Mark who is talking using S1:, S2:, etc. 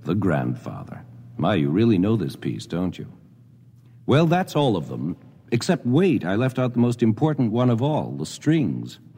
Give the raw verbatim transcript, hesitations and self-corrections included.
S1: The grandfather. My, you really know this piece, don't you? Well, that's all of them. Except, wait, I left out the most important one of all, the strings.